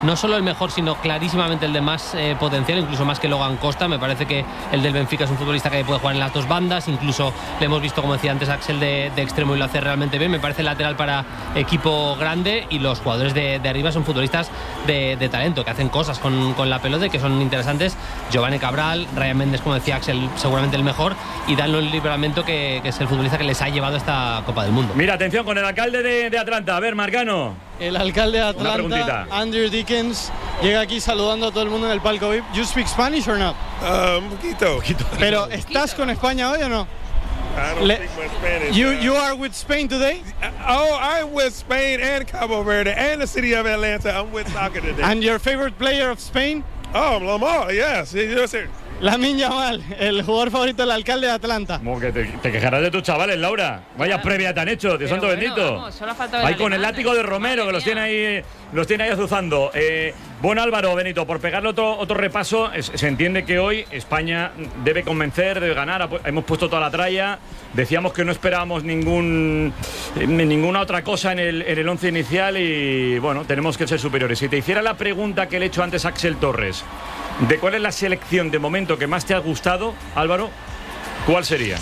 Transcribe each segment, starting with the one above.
no solo el mejor, sino clarísimamente el de más potencial, incluso más que Logan Costa. Me parece que el del Benfica es un futbolista que puede jugar en las dos bandas, incluso le hemos visto, como decía antes Axel, de extremo y lo hace realmente bien. Me parece lateral para equipo grande, y los jugadores de arriba son futbolistas de talento, que hacen cosas con la pelota y que son interesantes. Giovanni Cabral, Ryan Méndez, como decía Axel, seguramente el mejor, y Dan Livramento, que es el futbolista que les ha llevado a esta Copa del Mundo. Mira, atención con el alcalde de Atlanta. A ver, Marcano. El alcalde de Atlanta, Andrew Dickens, llega aquí saludando a todo el mundo en el palco VIP. You speak Spanish or not? Un poquito. Pero ¿estás con España hoy o no? I don't speak much Spanish. You are with Spain today? I'm with Spain and Cabo Verde and the city of Atlanta. I'm with soccer today. And your favorite player of Spain? Oh, Lamar, yes, sir. Lamine Yamal, el jugador favorito del alcalde de Atlanta. Como que te quejarás de tus chavales, Laura. Vaya previa te han hecho, de santo bendito. Vamos, solo ha faltado ahí con el látigo de Romero, que los tiene ahí azuzando. Bueno, Álvaro, Benito, por pegarle otro repaso, se entiende que hoy España debe convencer, debe ganar. Hemos puesto toda la tralla. Decíamos que no esperábamos ninguna otra cosa en el once inicial, y bueno, tenemos que ser superiores. Si te hiciera la pregunta que le he hecho antes a Axel Torres, de cuál es la selección de momento que más te ha gustado, Álvaro, ¿cuál sería?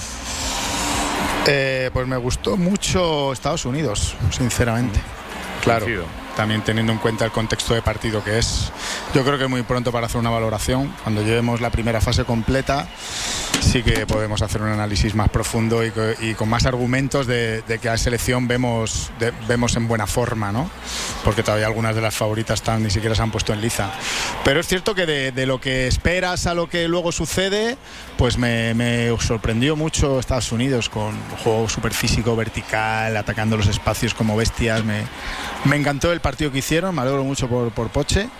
Pues me gustó mucho Estados Unidos, sinceramente. Claro, también teniendo en cuenta el contexto de partido que es. Yo creo que es muy pronto para hacer una valoración. Cuando llevemos la primera fase completa, sí que podemos hacer un análisis más profundo y con más argumentos de que a la selección vemos en buena forma, ¿no? Porque todavía algunas de las favoritas ni siquiera se han puesto en liza. Pero es cierto que de lo que esperas a lo que luego sucede, pues me sorprendió mucho Estados Unidos, con un juego súper físico, vertical, atacando los espacios como bestias. Me encantó el partido que hicieron, me alegro mucho por Poche.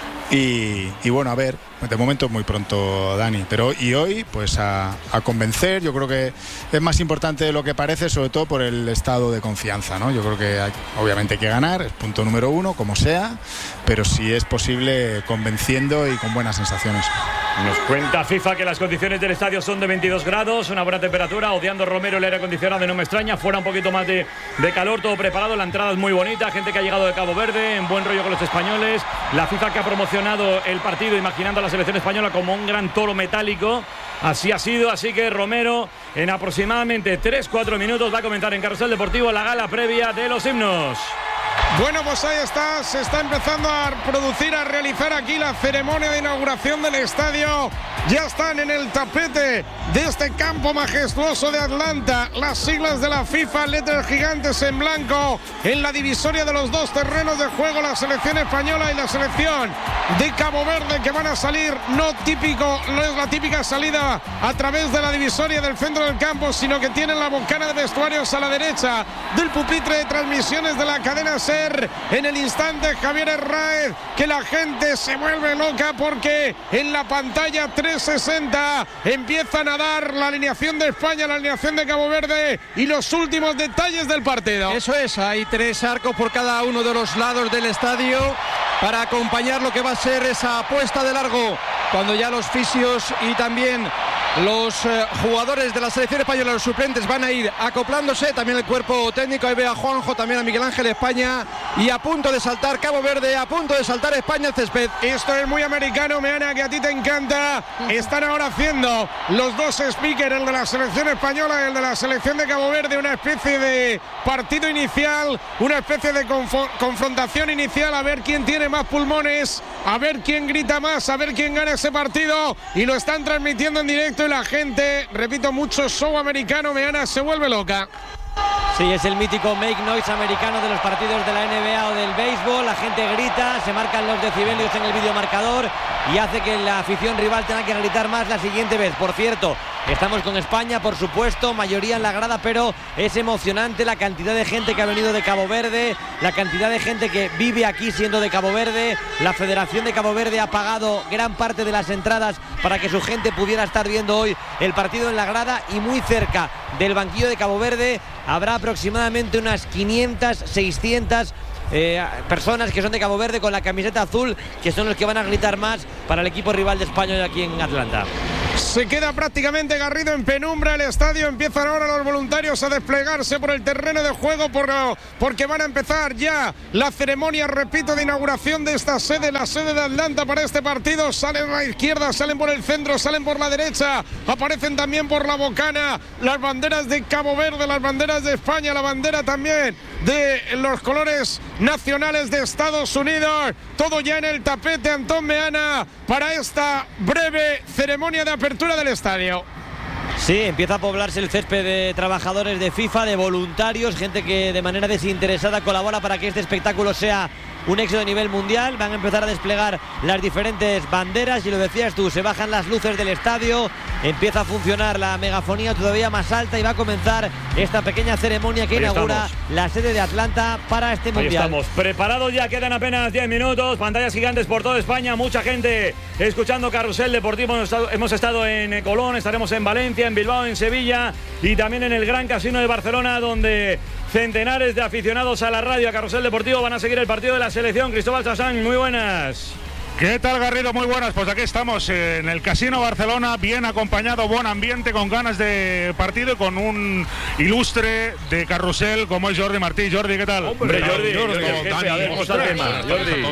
Y bueno, a ver, de momento es muy pronto, Dani, pero hoy pues a convencer. Yo creo que es más importante de lo que parece, sobre todo por el estado de confianza, ¿no? Yo creo que obviamente hay que ganar, es punto número uno, como sea, pero si es posible, convenciendo y con buenas sensaciones. Nos cuenta FIFA que las condiciones del estadio son de 22 grados, una buena temperatura, odiando Romero el aire acondicionado, no me extraña, fuera un poquito más de calor, todo preparado, la entrada es muy bonita, gente que ha llegado de Cabo Verde, en buen rollo con los españoles, la FIFA que ha promocionado el partido imaginando a la selección española como un gran toro metálico, así ha sido, así que Romero en aproximadamente 3-4 minutos va a comentar en Carrusel Deportivo la gala previa de los himnos. Bueno, pues ahí está, se está empezando a producir, a realizar aquí la ceremonia de inauguración del estadio. Ya están en el tapete de este campo majestuoso de Atlanta las siglas de la FIFA, letras gigantes en blanco, en la divisoria de los dos terrenos de juego, la selección española y la selección de Cabo Verde, que van a salir no es la típica salida a través de la divisoria del centro del campo, sino que tienen la bocana de vestuarios a la derecha del pupitre de transmisiones de la cadena SER. En el instante, Javier Herráez, que la gente se vuelve loca porque en la pantalla 360 empiezan a dar la alineación de España, la alineación de Cabo Verde y los últimos detalles del partido. Eso es, hay 3 arcos por cada uno de los lados del estadio para acompañar lo que va a ser esa apuesta de largo, cuando ya los fisios y también los jugadores de la selección española, los suplentes, van a ir acoplándose, también el cuerpo técnico. Ahí ve a Juanjo, también a Miguel Ángel. España, y a punto de saltar Cabo Verde, a punto de saltar España el césped. Esto es muy americano, Meana, que a ti te encanta. Están ahora haciendo los dos speakers, el de la selección española y el de la selección de Cabo Verde, una especie de partido inicial, una especie de confrontación inicial, a ver quién tiene más pulmones, a ver quién grita más, a ver quién gana ese partido, y lo están transmitiendo en directo y la gente, repito, mucho show americano, Meana, se vuelve loca. Sí, es el mítico make noise americano de los partidos de la NBA o del béisbol. La gente grita, se marcan los decibelios en el videomarcador y hace que la afición rival tenga que gritar más la siguiente vez. Por cierto, estamos con España, por supuesto, mayoría en la grada, pero es emocionante la cantidad de gente que ha venido de Cabo Verde, la cantidad de gente que vive aquí siendo de Cabo Verde. La Federación de Cabo Verde ha pagado gran parte de las entradas para que su gente pudiera estar viendo hoy el partido en la grada, y muy cerca del banquillo de Cabo Verde habrá aproximadamente unas 500, 600 personas que son de Cabo Verde con la camiseta azul, que son los que van a gritar más para el equipo rival de España aquí en Atlanta. Se queda prácticamente Garrido en penumbra el estadio. Empiezan ahora los voluntarios a desplegarse por el terreno de juego porque van a empezar ya la ceremonia, repito, de inauguración de esta sede, la sede de Atlanta para este partido. Salen a la izquierda, salen por el centro, salen por la derecha, aparecen también por la bocana las banderas de Cabo Verde, las banderas de España, la bandera también de los colores nacionales de Estados Unidos. Todo ya en el tapete, Antón Meana, para esta breve ceremonia de apertura del estadio. Sí, empieza a poblarse el césped de trabajadores de FIFA, de voluntarios, gente que de manera desinteresada colabora para que este espectáculo sea un éxito de nivel mundial. Van a empezar a desplegar las diferentes banderas y lo decías tú, se bajan las luces del estadio, empieza a funcionar la megafonía todavía más alta y va a comenzar esta pequeña ceremonia que inaugura la sede de Atlanta para este mundial. Ahí estamos, preparados ya, quedan apenas 10 minutos, pantallas gigantes por toda España, mucha gente escuchando Carrusel Deportivo. Hemos estado en Colón, estaremos en Valencia, en Bilbao, en Sevilla y también en el Gran Casino de Barcelona, donde centenares de aficionados a la radio, a Carrusel Deportivo, van a seguir el partido de la selección. Cristóbal Sasán, muy buenas. ¿Qué tal, Garrido? Muy buenas. Pues aquí estamos en el Casino Barcelona, bien acompañado, buen ambiente, con ganas de partido y con un ilustre de Carrusel como es Jordi Martí. Jordi, ¿qué tal? Hombre, Jordi, a ver, ¿cómo está el tema? Jordi.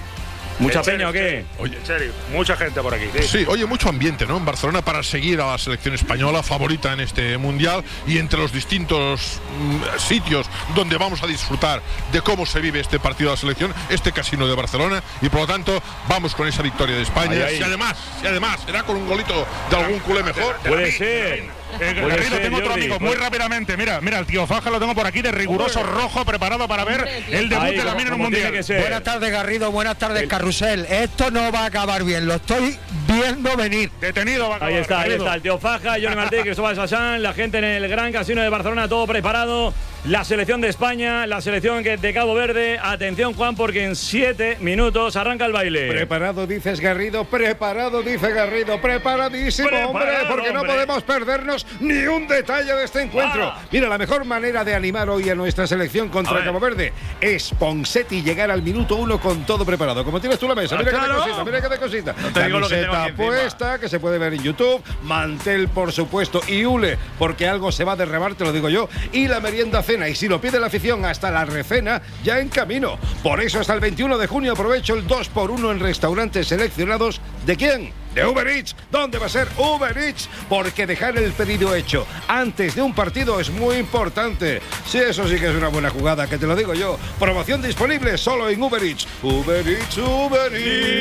¿Mucha peña o qué? Oye, en serio, mucha gente por aquí. Sí, oye, mucho ambiente, ¿no? En Barcelona para seguir a la selección española, favorita en este mundial, y entre los distintos sitios donde vamos a disfrutar de cómo se vive este partido de la selección, este Casino de Barcelona, y por lo tanto vamos con esa victoria de España. Y además, será con un golito de algún culé mejor. Puede ser. Garrido, tengo otro amigo, muy rápidamente. Mira, el tío Faja lo tengo por aquí de riguroso rojo, preparado para ver el debut de Lamine en un mundial. Buenas tardes, Garrido, buenas tardes, Carrusel. Esto no va a acabar bien, lo estoy viendo venir. Detenido va a acabar. Ahí está, el tío Faja, Jordi Martí, Cristóbal Sasán, la gente en el Gran Casino de Barcelona, todo preparado. La selección de España, la selección de Cabo Verde. Atención, Juan, porque en 7 minutos arranca el baile. Preparado, dices, Garrido, preparado, dice Garrido, preparadísimo, hombre, porque no podemos perdernos ni un detalle de este encuentro. Mira, la mejor manera de animar hoy a nuestra selección contra Cabo Verde es Ponseti llegar al minuto 1 con todo preparado. Como tienes tú la mesa, mira qué de cosita. Camiseta puesta, que se puede ver en YouTube, mantel, por supuesto, y hule, porque algo se va a derramar, te lo digo yo, y la merienda cena, y si lo pide la afición, hasta la recena ya en camino. Por eso hasta el 21 de junio aprovecho el 2x1 en restaurantes seleccionados. ¿De quién? De Uber Eats. ¿Dónde va a ser Uber Eats? Porque dejar el pedido hecho antes de un partido es muy importante. Sí, eso sí que es una buena jugada, que te lo digo yo. Promoción disponible solo en Uber Eats. Uber Eats, Uber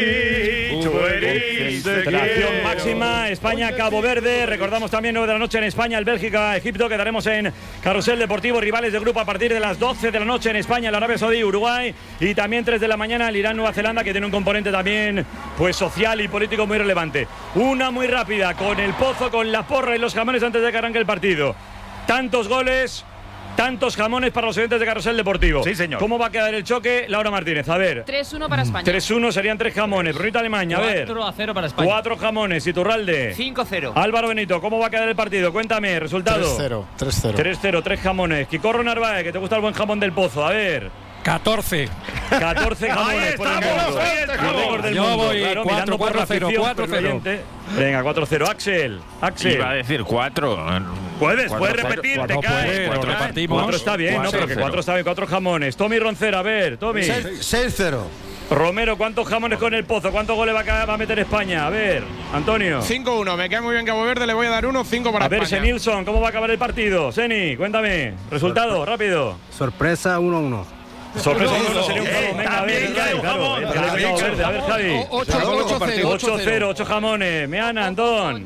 Eats. Uber Eats. Concentración máxima, España, Cabo Verde. Recordamos también 9 de la noche en España, el Bélgica, Egipto. Quedaremos en Carrusel Deportivo, rivales de grupo a partir de las 12 de la noche en España, la Arabia Saudí, Uruguay. Y también 3 de la mañana el Irán, Nueva Zelanda, que tiene un componente también pues social y político muy relevante. Una muy rápida, con el Pozo, con la porra y los jamones antes de que arranque el partido. Tantos goles, tantos jamones para los oyentes de Carrusel Deportivo. Sí, señor. ¿Cómo va a quedar el choque? Laura Martínez, a ver. 3-1 para España. 3-1 serían 3 jamones. Brunito Alemania, a ver. 4-0 para España. 4 jamones. Iturralde. 5-0. Álvaro Benito, ¿cómo va a quedar el partido? Cuéntame, resultado. 3-0. 3-0, 3 jamones. Quicorro Narváez, que te gusta el buen jamón del Pozo, a ver. 14 jamones por el mundo. Yo voy claro, 4-0. Venga, 4-0. Axel. Iba a decir 4. Puedes repetir, te caes. 4 está bien, no, pero que 4 está bien. 4 jamones. Tommy Roncero, a ver, Tommy. 6-0. Romero, ¿cuántos jamones con el Pozo? ¿Cuántos goles va a meter España? A ver, Antonio. 5-1, me cae muy bien Cabo Verde, le voy a dar 1, 5 para España. A ver, Senilson, ¿cómo va a acabar el partido? Seni, cuéntame. Resultado, rápido. Sorpresa 1-1. Sorpresa, no sería un jamón. Venga, a ver, claro. A ver, Javi. 8-0, 8 jamones. Meana, Antón.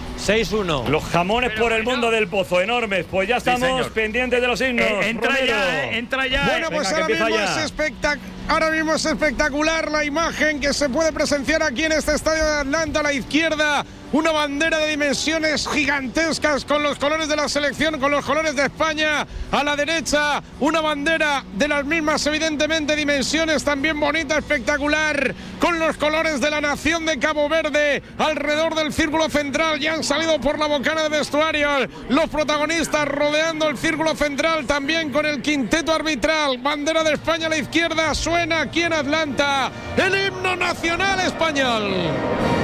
6-1. Los jamones por el mundo del Pozo, enormes. Pues ya estamos pendientes de los himnos. Entra ya. Bueno, pues ahora mismo es espectacular la imagen que se puede presenciar aquí en este estadio de Atlanta. A la izquierda, una bandera de dimensiones gigantescas con los colores de la selección, con los colores de España. A la derecha, una bandera de las mismas, evidentemente, dimensiones, también bonita, espectacular, con los colores de la nación de Cabo Verde alrededor del círculo central. Ya han salido por la bocana de vestuario los protagonistas rodeando el círculo central, también con el quinteto arbitral. Bandera de España a la izquierda, suena aquí en Atlanta el himno nacional español.